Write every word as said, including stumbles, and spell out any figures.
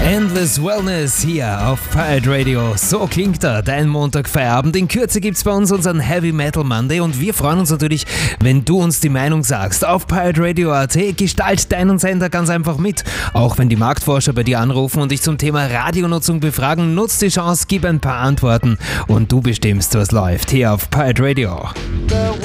Endless Wellness hier auf Pirate Radio. So klingt er, dein Montagfeierabend. In Kürze gibt's bei uns unseren Heavy Metal Monday und wir freuen uns natürlich, wenn du uns die Meinung sagst. Auf Pirate Radio Punkt at. Gestalt deinen Sender ganz einfach mit. Auch wenn die Marktforscher bei dir anrufen und dich zum Thema Radionutzung befragen, nutz die Chance, gib ein paar Antworten und du bestimmst, was läuft hier auf Pirate Radio.